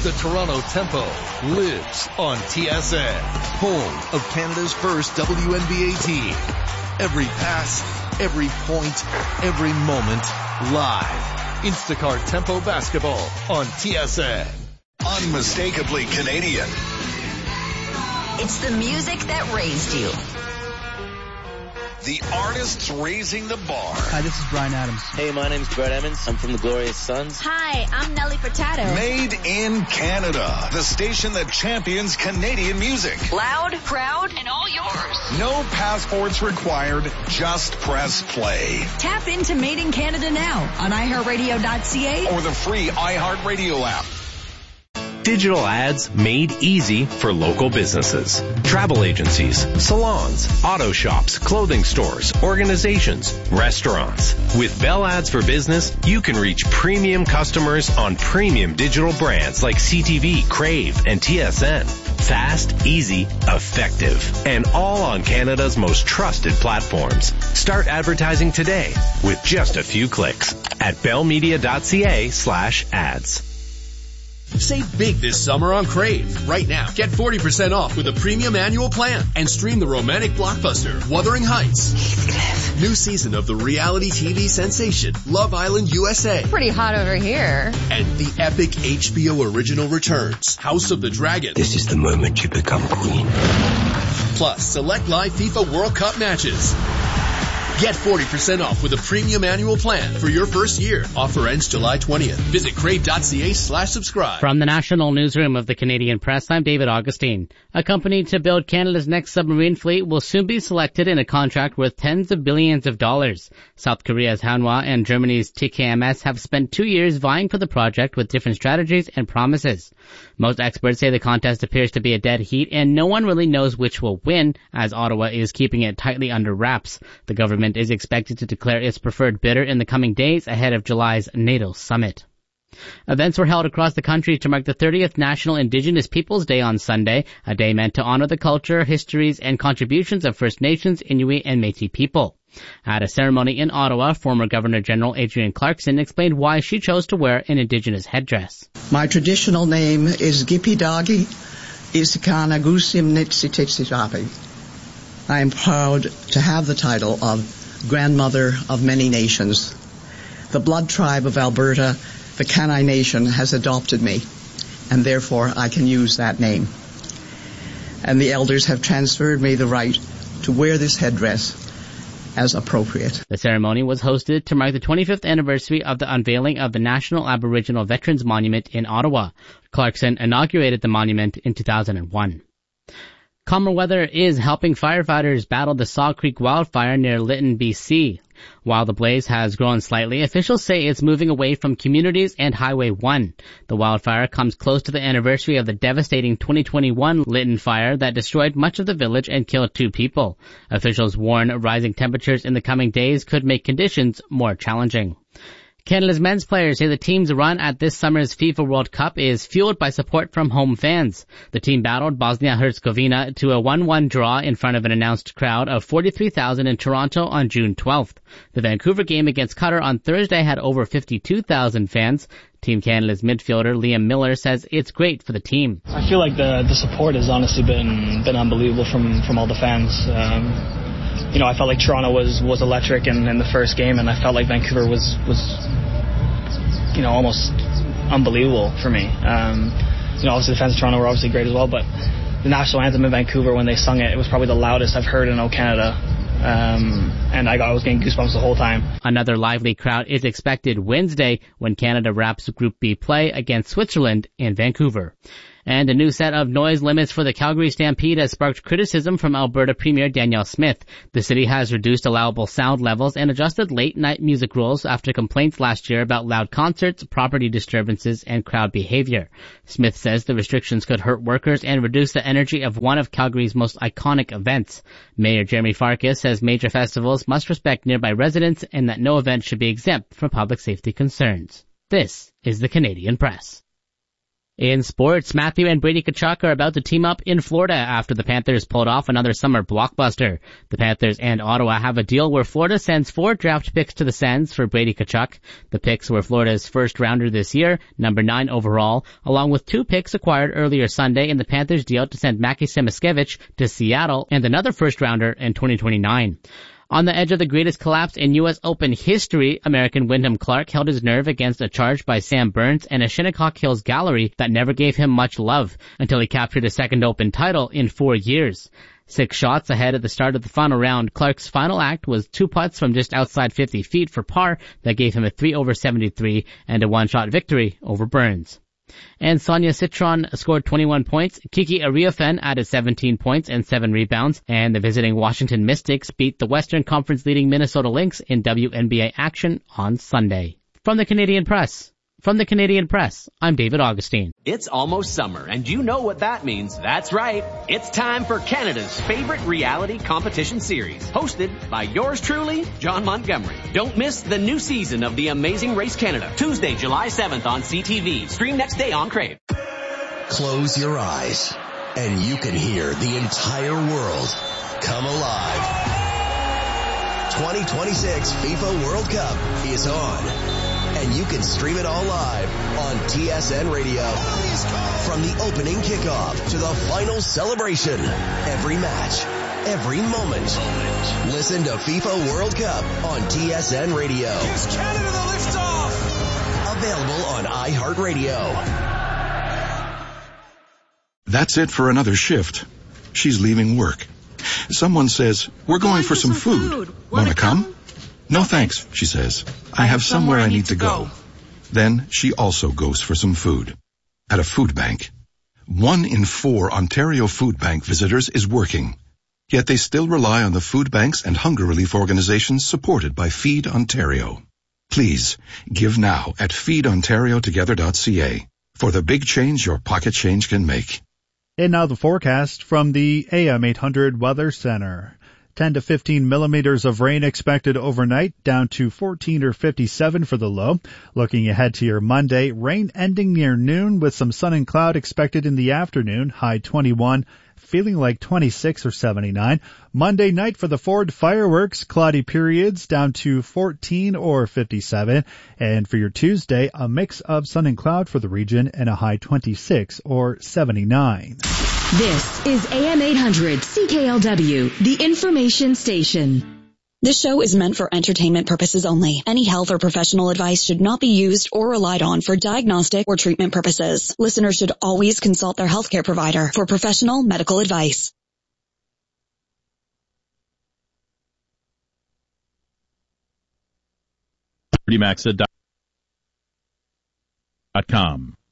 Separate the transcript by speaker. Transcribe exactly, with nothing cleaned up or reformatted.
Speaker 1: The Toronto Tempo lives on T S N, home of Canada's first W N B A team. Every pass, every point, every moment, live. Instacart Tempo Basketball on T S N.
Speaker 2: Unmistakably Canadian.
Speaker 3: It's the music that raised you.
Speaker 2: The artists raising the bar.
Speaker 4: Hi, this is Bryan Adams.
Speaker 5: Hey, my name's Brett Emmons. I'm from the Glorious Sons.
Speaker 3: Hi, I'm Nelly Furtado.
Speaker 2: Made in Canada. The station that champions Canadian music.
Speaker 3: Loud, proud, and all yours.
Speaker 2: No passports required. Just press play.
Speaker 3: Tap into Made in Canada now on i heart radio dot c a
Speaker 2: or the free iHeartRadio app.
Speaker 6: Digital ads made easy for local businesses. Travel agencies, salons, auto shops, clothing stores, organizations, restaurants. With Bell Ads for Business, you can reach premium customers on premium digital brands like C T V, Crave, and T S N. Fast, easy, effective, and all on Canada's most trusted platforms. Start advertising today with just a few clicks at bellmedia dot c a slash ads.
Speaker 7: Save big this summer on Crave. Right now, get forty percent off with a premium annual plan and stream the romantic blockbuster Wuthering Heights.
Speaker 3: Heathcliff.
Speaker 7: New season of the reality T V sensation Love Island U S A.
Speaker 8: Pretty hot over here.
Speaker 7: And the epic H B O original returns House of the Dragon.
Speaker 9: This is the moment you become queen.
Speaker 7: Plus, select live FIFA World Cup matches. Get forty percent off with a premium annual plan for your first year. Offer ends July twentieth. Visit crave dot c a slash subscribe.
Speaker 10: From the National Newsroom of the Canadian Press, I'm David Augustine. A company to build Canada's next submarine fleet will soon be selected in a contract worth tens of billions of dollars. South Korea's Hanwha and Germany's T K M S have spent two years vying for the project with different strategies and promises. Most experts say the contest appears to be a dead heat and no one really knows which will win, as Ottawa is keeping it tightly under wraps. The government is expected to declare its preferred bidder in the coming days ahead of July's NATO summit. Events were held across the country to mark the thirtieth National Indigenous Peoples Day on Sunday, a day meant to honor the culture, histories, and contributions of First Nations, Inuit, and Métis people. At a ceremony in Ottawa, former Governor General Adrienne Clarkson explained why she chose to wear an Indigenous headdress.
Speaker 11: My traditional name is Gipidagi Isikanagusim Nitsititsitapi. I am proud to have the title of Grandmother of Many Nations. The blood tribe of Alberta, the Kainai Nation, has adopted me, and therefore I can use that name. And the elders have transferred me the right to wear this headdress as appropriate.
Speaker 10: The ceremony was hosted to mark the twenty-fifth anniversary of the unveiling of the National Aboriginal Veterans Monument in Ottawa. Clarkson inaugurated the monument in two thousand one. Calmer weather is helping firefighters battle the Saw Creek wildfire near Lytton, B C. While the blaze has grown slightly, officials say it's moving away from communities and Highway one. The wildfire comes close to the anniversary of the devastating twenty twenty-one Lytton fire that destroyed much of the village and killed two people. Officials warn rising temperatures in the coming days could make conditions more challenging. Canada's men's players say the team's run at this summer's FIFA World Cup is fueled by support from home fans. The team battled Bosnia-Herzegovina to a one one draw in front of an announced crowd of forty-three thousand in Toronto on June twelfth. The Vancouver game against Qatar on Thursday had over fifty-two thousand fans. Team Canada's midfielder Liam Miller says it's great for the team.
Speaker 12: I feel like the the support has honestly been been unbelievable from, from all the fans. Um, You know, I felt like Toronto was, was electric in, in the first game, and I felt like Vancouver was, was you know, almost unbelievable for me. Um, you know, obviously the fans of Toronto were obviously great as well, but the national anthem in Vancouver, when they sung it, it was probably the loudest I've heard in O Canada. Um, and I, got, I was getting goosebumps the whole time.
Speaker 10: Another lively crowd is expected Wednesday when Canada wraps Group B play against Switzerland in Vancouver. And a new set of noise limits for the Calgary Stampede has sparked criticism from Alberta Premier Danielle Smith. The city has reduced allowable sound levels and adjusted late-night music rules after complaints last year about loud concerts, property disturbances, and crowd behavior. Smith says the restrictions could hurt workers and reduce the energy of one of Calgary's most iconic events. Mayor Jeremy Farkas says major festivals must respect nearby residents and that no event should be exempt from public safety concerns. This is the Canadian Press. In sports, Matthew and Brady Tkachuk are about to team up in Florida after the Panthers pulled off another summer blockbuster. The Panthers and Ottawa have a deal where Florida sends four draft picks to the Sens for Brady Tkachuk. The picks were Florida's first rounder this year, number nine overall, along with two picks acquired earlier Sunday in the Panthers deal to send Mackie Semiskevich to Seattle and another first rounder in twenty twenty-nine. On the edge of the greatest collapse in U S Open history, American Wyndham Clark held his nerve against a charge by Sam Burns and a Shinnecock Hills gallery that never gave him much love until he captured his second Open title in four years. Six shots ahead at the start of the final round, Clark's final act was two putts from just outside fifty feet for par that gave him a three over seventy-three and a one-shot victory over Burns. And Sonia Citron scored twenty-one points. Kiki Ariafen added seventeen points and seven rebounds. And the visiting Washington Mystics beat the Western Conference leading Minnesota Lynx in W N B A action on Sunday. From the Canadian Press. From the Canadian Press, I'm David Augustine.
Speaker 4: It's almost summer, and you know what that means. That's right. It's time for Canada's favorite reality competition series, hosted by yours truly, John Montgomery. Don't miss the new season of The Amazing Race Canada, Tuesday, July seventh on C T V. Stream next day on Crave.
Speaker 8: Close your eyes, and you can hear the entire world come alive. twenty twenty-six FIFA World Cup is on. And you can stream it all live on T S N Radio. From the opening kickoff to the final celebration, every match, every moment. Listen to FIFA World Cup on T S N Radio.
Speaker 2: Here's Canada the liftoff.
Speaker 8: Available on iHeartRadio.
Speaker 13: That's it for another shift. She's leaving work. Someone says, we're going, going for, for some, some food. food. Want to come? come? No thanks, she says. I have somewhere I need to go. Then she also goes for some food. At a food bank. One in four Ontario Food Bank visitors is working. Yet they still rely on the food banks and hunger relief organizations supported by Feed Ontario. Please, give now at feed ontario together dot c a for the big change your pocket change can make.
Speaker 14: And now the forecast from the A M eight hundred Weather Center. ten to fifteen millimeters of rain expected overnight, down to fourteen or fifty-seven for the low. Looking ahead to your Monday, rain ending near noon with some sun and cloud expected in the afternoon, high twenty-one, feeling like twenty-six or seventy-nine. Monday night for the Ford fireworks, cloudy periods down to fourteen or fifty-seven. And for your Tuesday, a mix of sun and cloud for the region and a high twenty-six or seventy-nine.
Speaker 15: This is A M eight hundred C K L W, the information station.
Speaker 16: This show is meant for entertainment purposes only. Any health or professional advice should not be used or relied on for diagnostic or treatment purposes. Listeners should always consult their healthcare provider for professional medical advice.
Speaker 17: Maxa dot com